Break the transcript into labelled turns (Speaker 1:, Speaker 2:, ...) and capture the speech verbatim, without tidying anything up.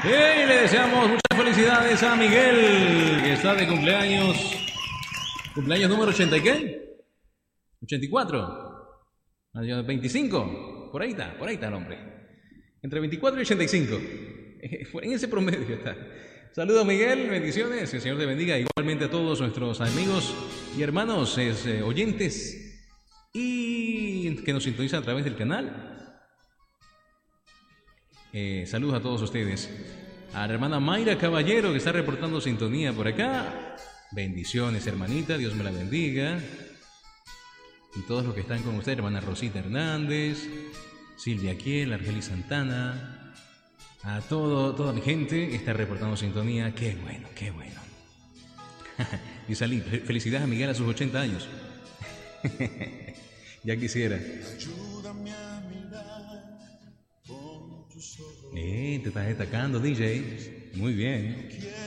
Speaker 1: Y le deseamos muchas felicidades a Miguel, que está de cumpleaños. ¿Cumpleaños número ochenta y qué? ¿ochenta y cuatro? ¿veinticinco? Por ahí está, por ahí está el hombre. Entre veinticuatro y ochenta y cinco. En ese promedio está. Saludos Miguel, bendiciones, el Señor te bendiga. Igualmente a todos nuestros amigos y hermanos es, eh, oyentes y que nos sintonizan a través del canal. Eh, saludos a todos ustedes. A la hermana Mayra Caballero, que está reportando sintonía por acá. Bendiciones, hermanita, Dios me la bendiga. Y todos los que están con usted, hermana Rosita Hernández, Silvia Kiel, Argelis Santana. A todo, toda mi gente que está reportando sintonía. Qué bueno, qué bueno. Y salí, felicidades a Miguel a sus ochenta años. Ya quisiera. Eh, te estás destacando, D J. Muy bien.